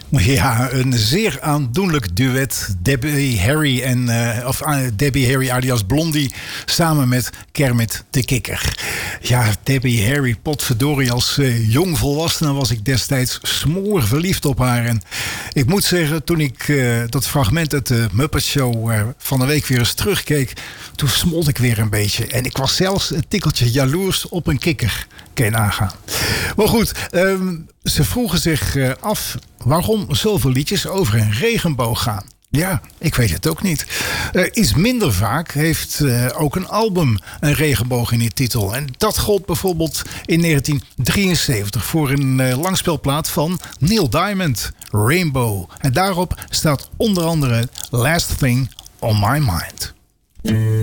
Ja, een zeer aandoenlijk duet. Debbie Harry alias Blondie samen met Kermit de Kikker. Ja, Debbie Harry, potverdorie, als jong volwassene was ik destijds smoor verliefd op haar. En ik moet zeggen, toen ik dat fragment uit de Muppet Show van de week weer eens terugkeek, toen smolt ik weer een beetje. En ik was zelfs een tikkeltje jaloers op een kikker. Kan je nagaan. Maar goed, ze vroegen zich af waarom zoveel liedjes over een regenboog gaan. Ja, ik weet het ook niet. Iets minder vaak heeft ook een album een regenboog in die titel. En dat gold bijvoorbeeld in 1973 voor een langspeelplaat van Neil Diamond, Rainbow. En daarop staat onder andere Last Thing on My Mind.